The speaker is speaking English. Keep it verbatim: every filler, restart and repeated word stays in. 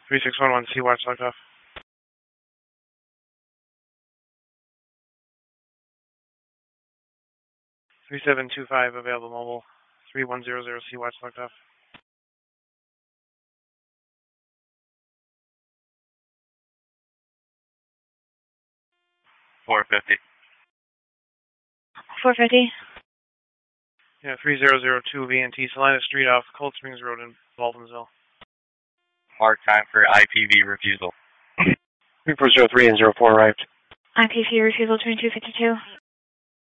three six one one, Sea-Watch locked off. three seven two five, available mobile. three one zero zero, Sea-Watch locked off. four fifty. four fifty. Yeah, three zero zero two, V N T, Salina Street off Cold Springs Road in Baldwinsville. Mark time for I P V refusal. three four zero three and zero four arrived. I P V refusal twenty-two fifty-two.